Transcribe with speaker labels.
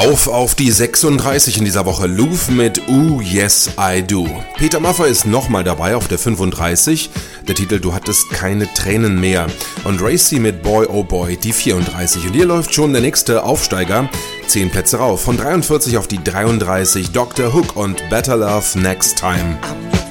Speaker 1: Rauf auf die 36 in dieser Woche. Louf mit Ooh Yes I Do. Peter Maffay ist nochmal dabei auf der 35. Der Titel Du hattest keine Tränen mehr. Und Racy mit Boy Oh Boy die 34. Und hier läuft schon der nächste Aufsteiger. 10 Plätze rauf. Von 43 auf die 33. Dr. Hook und Better Love Next Time.